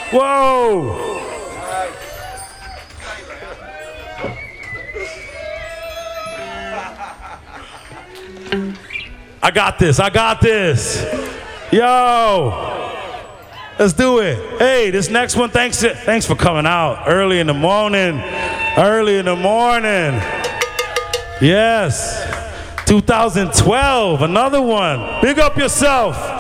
Whoa. I got this. I got this. Yo. Let's do it. Hey, this next one, thanks for coming out early in the morning. Early in the morning. Yes. 2012, another one. Big up yourself.